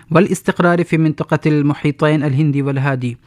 والاستقرار في منطقة المحيطين الهندي والهادي.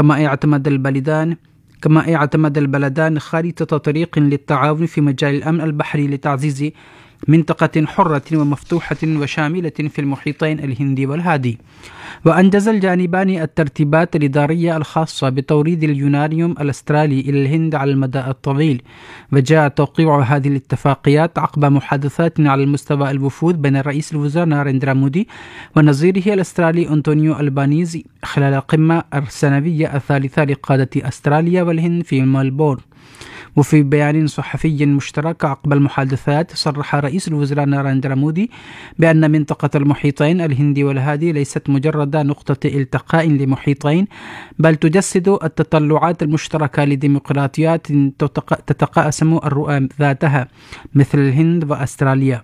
كما اعتمد البلدان خارطة طريق للتعاون في مجال الأمن البحري لتعزيز منطقة حرة ومفتوحة وشاملة في المحيطين الهندي والهادي. وأنجز الجانبان الترتيبات الإدارية الخاصة بتوريد اليورانيوم الأسترالي إلى الهند على المدى الطويل، وجاء توقيع هذه الاتفاقيات عقب محادثات على المستوى الوفود بين رئيس الوزراء ناريندرا مودي ونظيره الأسترالي أنطونيو ألبانيزي خلال القمة السنوية الثالثة لقادة أستراليا والهند في ملبورن. وفي بيان صحفي مشترك عقب المحادثات، صرح رئيس الوزراء ناريندرا مودي بأن منطقة المحيطين الهندي والهادي ليست مجرد نقطة التقاء لمحيطين، بل تجسد التطلعات المشتركة لديمقراطيات تتقاسم الرؤى ذاتها مثل الهند وأستراليا.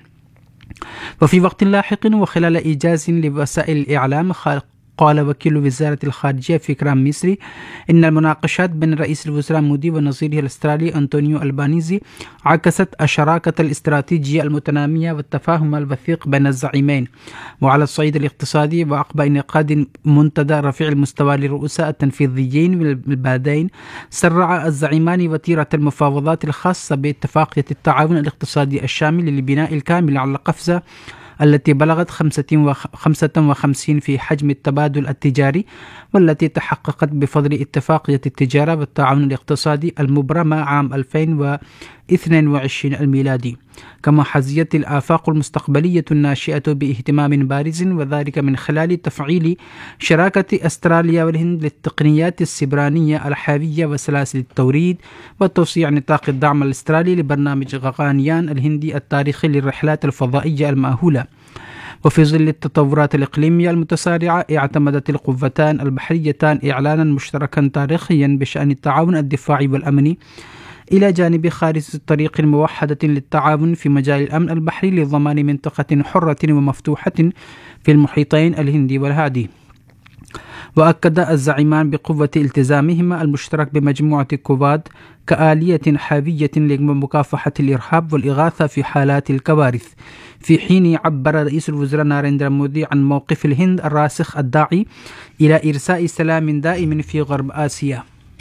وفي وقت لاحق وخلال إيجاز لوسائل الإعلام، قال وكيل وزارة الخارجية فيكرام مصري إن المناقشات بين رئيس الوزراء مودي ونظيره الأسترالي أنطونيو ألبانيزي عكست الشراكة الاستراتيجية المتنامية والتفاهم الوثيق بين الزعيمين. وعلى الصعيد الاقتصادي، وعقب انعقاد منتدى رفيع المستوى للرؤساء التنفيذيين بالبلدين، سرع الزعيمان وتيرة المفاوضات الخاصة باتفاقية التعاون الاقتصادي الشامل لبناء الكامل على القفزة التي بلغت 55 في حجم التبادل التجاري، والتي تحققت بفضل اتفاقية التجارة والتعاون الاقتصادي المبرمة عام 2022 الميلادي. كما حظيت الآفاق المستقبلية الناشئة باهتمام بارز، وذلك من خلال تفعيل شراكة أستراليا والهند للتقنيات السبرانية الحيوية وسلاسل التوريد، وتوسيع نطاق الدعم الأسترالي لبرنامج غغانيان الهندي التاريخي للرحلات الفضائية المأهولة. وفي ظل التطورات الإقليمية المتسارعة، اعتمدت القوتان البحريتان إعلانا مشتركا تاريخيا بشأن التعاون الدفاعي والأمني، إلى جانب خارطة طريق موحدة للتعاون في مجال الأمن البحري لضمان منطقة حرة ومفتوحة في المحيطين الهندي والهادي. وأكد الزعيمان بقوة التزامهما المشترك بمجموعة كواد كآلية حيوية لمكافحة الإرهاب والإغاثة في حالات الكوارث، في حين عبر رئيس الوزراء ناريندرا مودي عن موقف الهند الراسخ الداعي إلى إرساء سلام دائم في غرب آسيا.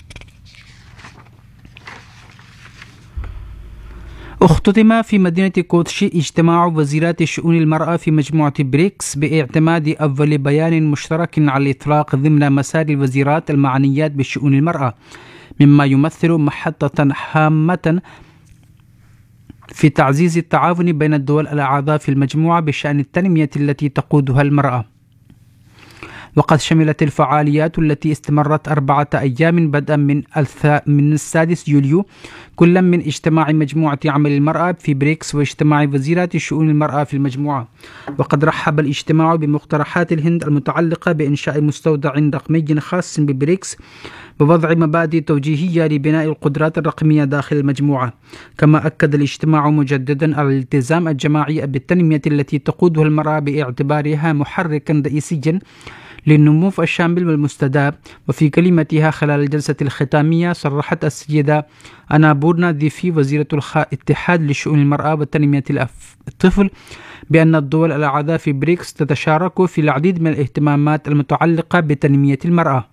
اختتم في مدينة كوتشي اجتماع وزيرات شؤون المرأة في مجموعة بريكس باعتماد أول بيان مشترك على الإطلاق ضمن مسار الوزيرات المعنيات بشؤون المرأة، مما يمثل محطة هامة في تعزيز التعاون بين الدول الأعضاء في المجموعة بشأن التنمية التي تقودها المرأة. وقد شملت الفعاليات التي استمرت 4 أيام بدءا من 6 يوليو كل من اجتماع مجموعة عمل المرأة في بريكس واجتماع وزيرات شؤون المرأة في المجموعة. وقد رحب الاجتماع بمقترحات الهند المتعلقة بإنشاء مستودع رقمي خاص ببريكس بوضع مبادئ توجيهية لبناء القدرات الرقمية داخل المجموعة. كما أكد الاجتماع مجددا على الالتزام الجماعي بالتنمية التي تقودها المرأة باعتبارها محركا رئيسيا للنمو الشامل والمستدام. وفي كلمتها خلال الجلسة الختامية، صرحت السيدة أنابورنا ديفي وزيرة الاتحاد لشؤون المرأة وتنمية الطفل بأن الدول الأعضاء في بريكس تتشارك في العديد من الاهتمامات المتعلقة بتنمية المرأة.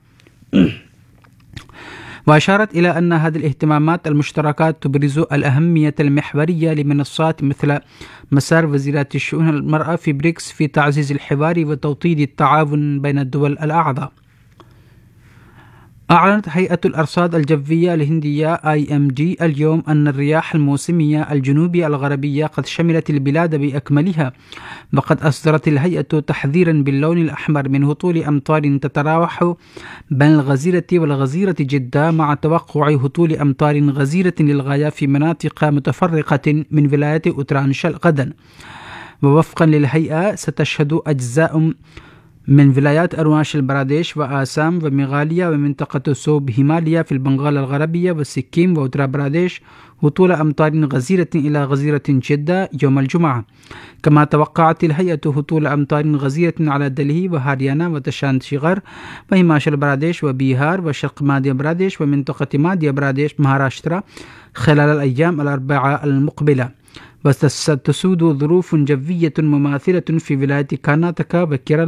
وأشارت إلى أن هذه الاهتمامات المشتركة تبرز الأهمية المحورية لمنصات مثل مسار وزيرات الشؤون المرأة في بريكس في تعزيز الحوار وتوطيد التعاون بين الدول الأعضاء. أعلنت هيئة الأرصاد الجوية الهندية IMD اليوم أن الرياح الموسمية الجنوبية الغربية قد شملت البلاد بأكملها، وقد أصدرت الهيئة تحذيرا باللون الأحمر من هطول أمطار تتراوح بين الغزيرة والغزيرة جدة، مع توقع هطول أمطار غزيرة للغاية في مناطق متفرقة من ولاية أوترانشل غدا. ووفقا للهيئة، ستشهد أجزاء من ولايات أروناچل براديش وآسام وميغاليا ومنطقة سوب هيماليا في البنغال الغربية وسكيم وأوترا براديش هطول أمطار غزيرة إلى غزيرة جدة يوم الجمعة. كما توقعت الهيئة هطول أمطار غزيرة على دلهي وهاريانا وتشانشيغر وهيماشل براديش وبيهار وشرق ماديا براديش ومنطقة ماديا براديش مهاراشترا خلال الأيام الأربعة المقبلة. وستسود ظروف جوية مماثلة في ولاية كارناتاكا وكيرلا